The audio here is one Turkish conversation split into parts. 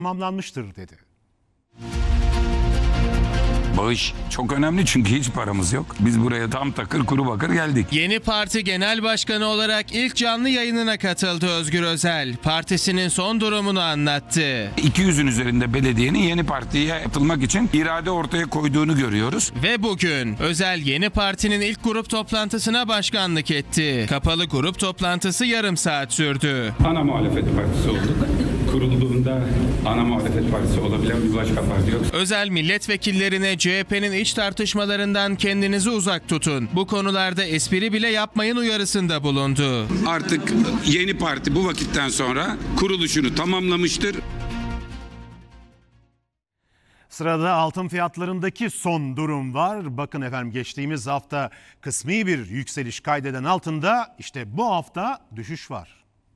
tamamlanmıştır dedi. Bağış çok önemli çünkü hiç paramız yok. Biz buraya tam takır kuru bakır geldik. Yeni Parti Genel Başkanı olarak ilk canlı yayınına katıldı Özgür Özel. Partisinin son durumunu anlattı. 200'ün üzerinde belediyenin yeni partiye atılmak için irade ortaya koyduğunu görüyoruz. Ve bugün Özel yeni partinin ilk grup toplantısına başkanlık etti. Kapalı grup toplantısı yarım saat sürdü. Ana muhalefet partisi olduk. Kurulduğunda ana muhalefet partisi olabilen bir başka parti yok. Özel milletvekillerine CHP'nin iç tartışmalarından kendinizi uzak tutun. Bu konularda espri bile yapmayın uyarısında bulundu. Artık yeni parti bu vakitten sonra kuruluşunu tamamlamıştır. Sırada altın fiyatlarındaki son durum var. Bakın efendim, geçtiğimiz hafta kısmi bir yükseliş kaydeden altında işte bu hafta düşüş var.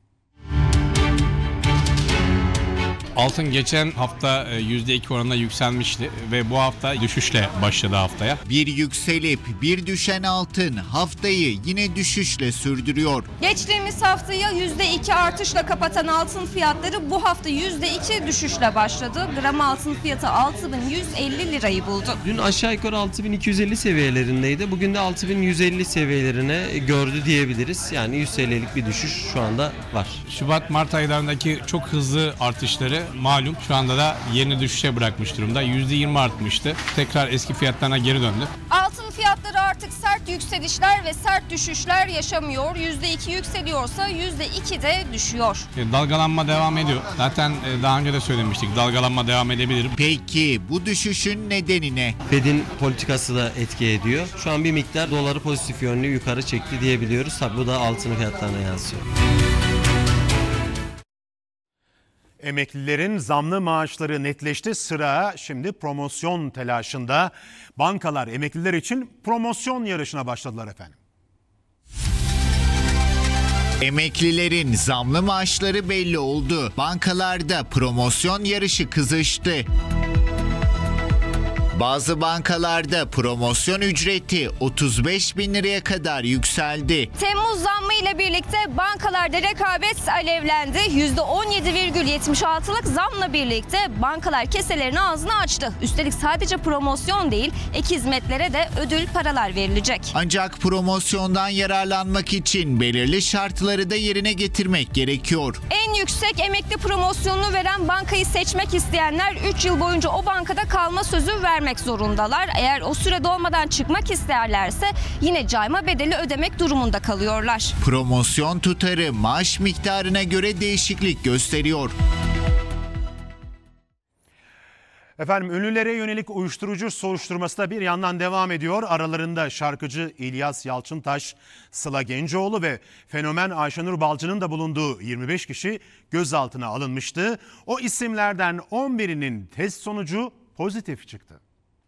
Altın geçen hafta %2 oranında yükselmişti ve bu hafta düşüşle başladı haftaya. Bir yükselip bir düşen altın haftayı yine düşüşle sürdürüyor. Geçtiğimiz haftayı %2 artışla kapatan altın fiyatları bu hafta %2 düşüşle başladı. Gram altın fiyatı 6.150 lirayı buldu. Dün aşağı yukarı 6.250 seviyelerindeydi. Bugün de 6.150 seviyelerine gördü diyebiliriz. Yani 100 TL'lik bir düşüş şu anda var. Şubat-Mart aylarındaki çok hızlı artışları malum şu anda da yeni düşüşe bırakmış durumda. %20 artmıştı. Tekrar eski fiyatlarına geri döndü. Altın fiyatları artık sert yükselişler ve sert düşüşler yaşamıyor. %2 yükseliyorsa %2 de düşüyor. Dalgalanma devam ediyor. Zaten daha önce de söylemiştik. Dalgalanma devam edebilir. Peki bu düşüşün nedeni ne? Fed'in politikası da etki ediyor. Şu an bir miktar doları pozitif yönlü yukarı çekti diyebiliyoruz. Tabii bu da altın fiyatlarına yansıyor. Emeklilerin zamlı maaşları netleşti. Sıra şimdi promosyon telaşında. Bankalar emekliler için promosyon yarışına başladılar efendim. Emeklilerin zamlı maaşları belli oldu. Bankalarda promosyon yarışı kızıştı. Bazı bankalarda promosyon ücreti 35 bin liraya kadar yükseldi. Temmuz zammı ile birlikte bankalarda rekabet alevlendi. %17,76'lık zamla birlikte bankalar keselerini ağzını açtı. Üstelik sadece promosyon değil, ek hizmetlere de ödül paralar verilecek. Ancak promosyondan yararlanmak için belirli şartları da yerine getirmek gerekiyor. En yüksek emekli promosyonunu veren bankayı seçmek isteyenler 3 yıl boyunca o bankada kalma sözü vermek zorundalar. Eğer o süre dolmadan çıkmak isterlerse yine cayma bedeli ödemek durumunda kalıyorlar. Promosyon tutarı maaş miktarına göre değişiklik gösteriyor. Efendim, ünlülere yönelik uyuşturucu soruşturması da bir yandan devam ediyor. Aralarında şarkıcı İlyas Yalçıntaş, Sıla Gencoğlu ve fenomen Ayşenur Balcı'nın da bulunduğu 25 kişi gözaltına alınmıştı. O isimlerden 11'inin test sonucu pozitif çıktı.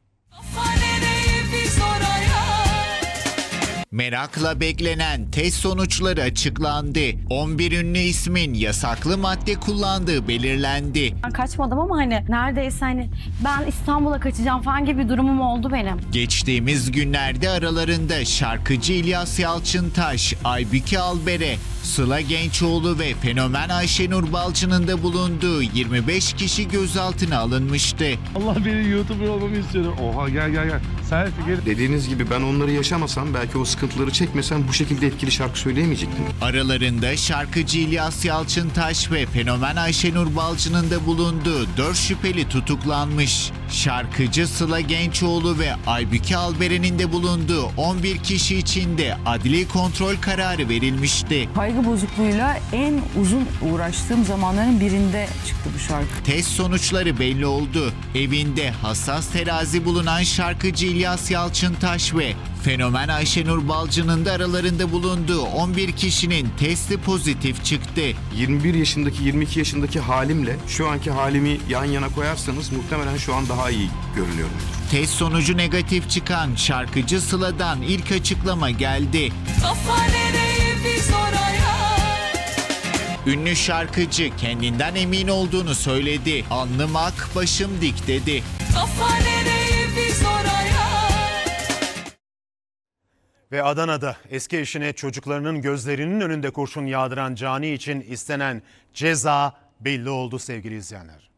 Merakla beklenen test sonuçları açıklandı. 11 ünlü ismin yasaklı madde kullandığı belirlendi. Ben kaçmadım ama neredeyse ben İstanbul'a kaçacağım falan gibi bir durumum oldu benim. Geçtiğimiz günlerde aralarında şarkıcı İlyas Yalçıntaş, Aybüke Alber'e, Sıla Gençoğlu ve fenomen Ayşenur Balcı'nın da bulunduğu 25 kişi gözaltına alınmıştı. Allah beni YouTuber olmamı istiyor. Oha gel. Selfie gel. Dediğiniz gibi ben onları yaşamasam, belki o sıkıntıları çekmesem bu şekilde etkili şarkı söyleyemeyecektim. Aralarında şarkıcı İlyas Yalçıntaş ve fenomen Ayşenur Balcı'nın da bulunduğu 4 şüpheli tutuklanmış. Şarkıcı Sıla Gençoğlu ve Aybüke Alberen'in de bulunduğu 11 kişi için de adli kontrol kararı verilmişti. Kaygı bozukluğuyla en uzun uğraştığım zamanların birinde çıktı bu şarkı. Test sonuçları belli oldu. Evinde hassas terazi bulunan şarkıcı İlyas Yalçıntaş ve fenomen Ayşenur Balcı'nın da aralarında bulunduğu 11 kişinin testi pozitif çıktı. 21 yaşındaki 22 yaşındaki halimle şu anki halimi yan yana koyarsanız muhtemelen şu an daha iyi görünüyorum. Test sonucu negatif çıkan şarkıcı Sıla'dan ilk açıklama geldi. Ünlü şarkıcı kendinden emin olduğunu söyledi. Alnım ak, başım dik dedi. Ve Adana'da eski eşine çocuklarının gözlerinin önünde kurşun yağdıran cani için istenen ceza belli oldu sevgili izleyenler.